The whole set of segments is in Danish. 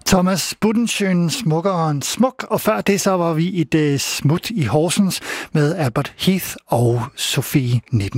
Thomas Budensjøen, smukkeren smuk, og før det så var vi et smut i Horsens med Albert Heath og Sofie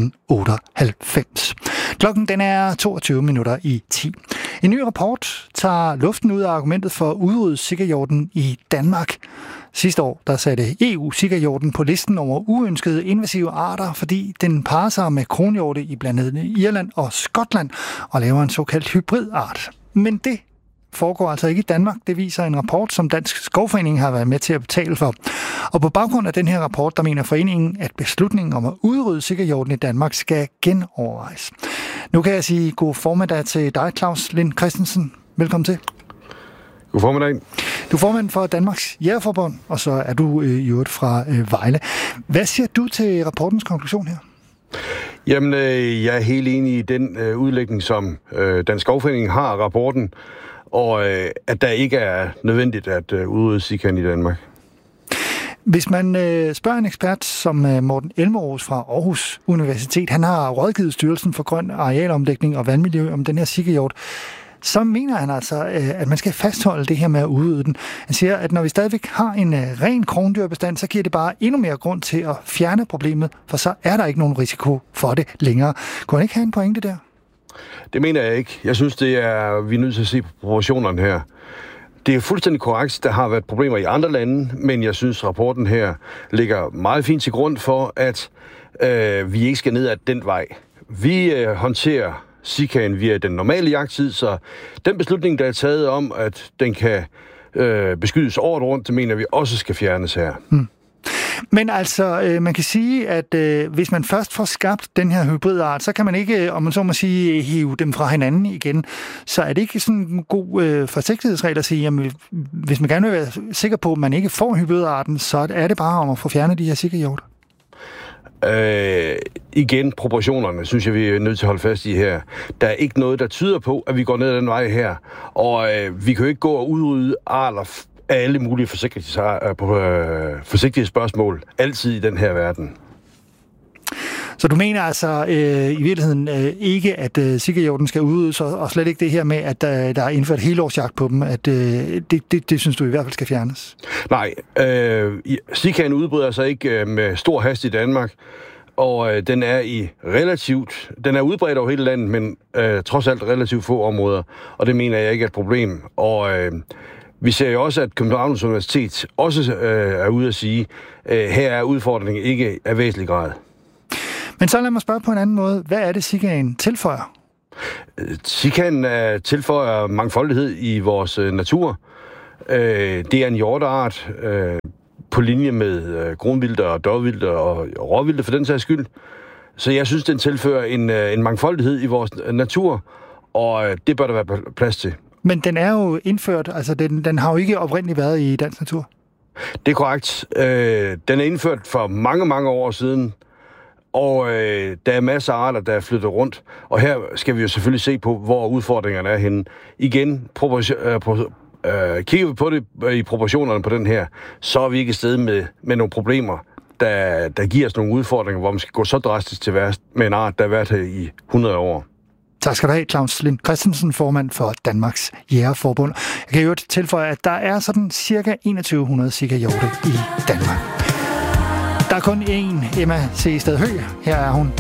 1998. Klokken den er 22:10. En ny rapport tager luften ud af argumentet for at udrydde sikkerhjorten i Danmark. Sidste år der satte EU sikkerhjorten på listen over uønskede invasive arter, fordi den parer sig med kronhjorte i blandt andet Irland og Skotland og laver en såkaldt hybridart. Men det foregår altså ikke i Danmark. Det viser en rapport, som Dansk Skovforening har været med til at betale for. Og på baggrund af den her rapport, der mener foreningen, at beslutningen om at udrydde sikkerhjorten i Danmark skal genovervejes. Nu kan jeg sige god formiddag til dig, Claus Lind Christensen. Velkommen til. God formiddag. Du er formand for Danmarks Jægerforbund, og så er du i øvrigt fra Vejle. Hvad siger du til rapportens konklusion her? Jamen, jeg er helt enig i den udlægning, som Dansk Skovforening har af rapporten, og at der ikke er nødvendigt at udrydde sikaen i Danmark. Hvis man spørger en ekspert som Morten Elmerås fra Aarhus Universitet, han har rådgivet Styrelsen for Grøn Arealomdækning og Vandmiljø om den her sikkerhjort, så mener han altså, at man skal fastholde det her med at udrydde den. Han siger, at når vi stadigvæk har en ren krondyrbestand, så giver det bare endnu mere grund til at fjerne problemet, for så er der ikke nogen risiko for det længere. Kunne han ikke have en pointe der? Det mener jeg ikke. Jeg synes, vi er nødt til at se på proportionerne her. Det er fuldstændig korrekt, der har været problemer i andre lande, men jeg synes, rapporten her ligger meget fint til grund for, at vi ikke skal ned ad den vej. Vi håndterer sikaen via den normale jagttid, så den beslutning, der er taget om, at den kan beskydes året rundt, det mener vi også skal fjernes her. Men altså, man kan sige, at hvis man først får skabt den her hybridart, så kan man ikke, om man så må sige, hive dem fra hinanden igen. Så er det ikke sådan en god forsigtighedsregel at sige, jamen, hvis man gerne vil være sikker på, at man ikke får hybridarten, så er det bare om at få fjernet de her sikkerhjorte? Igen, proportionerne, synes jeg, vi er nødt til at holde fast i her. Der er ikke noget, der tyder på, at vi går ned ad den vej her. Og vi kan jo ikke gå og udrydde arter af alle mulige forsigtighedsspørgsmål altid i den her verden. Så du mener altså i virkeligheden ikke, at sikkerhjorten skal udryddes, og slet ikke det her med, at der er indført helårsjagt på dem, at det synes du i hvert fald skal fjernes? Nej, sikaen udbryder sig ikke med stor hast i Danmark, og den er udbredt over hele landet, men trods alt relativt få områder, og det mener jeg ikke er et problem. Og vi ser jo også, at Københavns Universitet også er ude at sige, her er udfordringen ikke af væsentlig grad. Men så lad mig spørge på en anden måde. Hvad er det, sikaen tilføjer? Sikaen tilføjer mangfoldighed i vores natur. Det er en hjorteart på linje med kronvildt og dovvildt og råvildt for den sags skyld. Så jeg synes, den tilfører en mangfoldighed i vores natur, og det bør der være plads til. Men den er jo indført, altså den har jo ikke oprindeligt været i dansk natur. Det er korrekt. Den er indført for mange, mange år siden, og der er masser af arter, der er flyttet rundt. Og her skal vi jo selvfølgelig se på, hvor udfordringerne er henne. Igen, kigger vi på det i proportionerne på den her, så er vi ikke i sted med nogle problemer, der giver os nogle udfordringer, hvor man skal gå så drastisk til værst med en art, der har været her i 100 år. Tak skal du have, Claus Lind Christensen, formand for Danmarks Jægerforbund. Jeg kan jo tilføje, at der er sådan cirka 2100 sikkerhjorte i Danmark. Der er kun én Emma C. Stadhøj. Her er hun